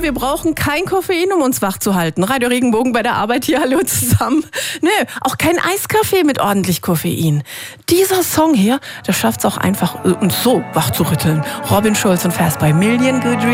wir brauchen kein Koffein, um uns wach zu halten. Radio Regenbogen bei der Arbeit hier, hallo zusammen. Nö, auch kein Eiskaffee mit ordentlich Koffein. Dieser Song hier, der schafft es auch einfach, uns so wach zu rütteln. Robin Schulz und Fast by Million Good Dreams.